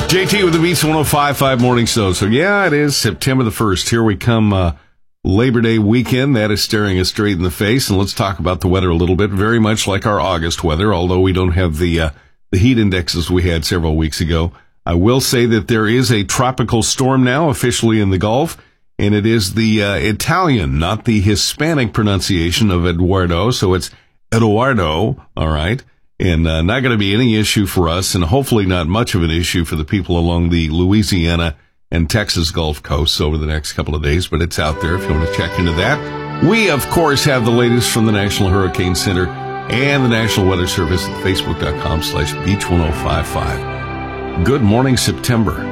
JT with the Beats 105.5 Morning Show. So, yeah, it is September the 1st. Here we come, Labor Day weekend. That is staring us straight in the face. And let's talk about the weather a little bit. Very much like our August weather, although we don't have the heat indexes we had several weeks ago. I will say that there is a tropical storm now officially in the Gulf, and it is the Italian, not the Hispanic pronunciation of Eduardo. So it's Eduardo, all right. And not going to be any issue for us, and hopefully not much of an issue for the people along the Louisiana and Texas Gulf Coasts over the next couple of days, but it's out there if you want to check into that. We, of course, have the latest from the National Hurricane Center and the National Weather Service at facebook.com/beach1055. Good morning, September.